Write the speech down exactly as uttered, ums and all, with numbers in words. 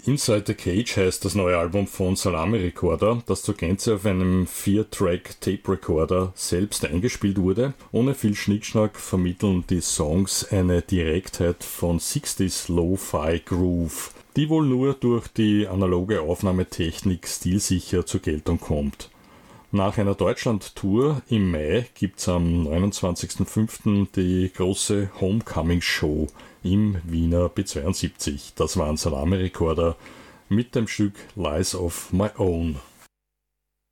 Inside the Cage heißt das neue Album von Salami Recorder, das zur Gänze auf einem vier Track Tape Recorder selbst eingespielt wurde. Ohne viel Schnickschnack vermitteln die Songs eine Direktheit von sechziger Lo-Fi Groove, die wohl nur durch die analoge Aufnahmetechnik stilsicher zur Geltung kommt. Nach einer Deutschland-Tour im Mai gibt's am neunundzwanzigsten fünften die große Homecoming-Show im Wiener B zweiundsiebzig. Das war ein Salami Recorder mit dem Stück Lies of My Own.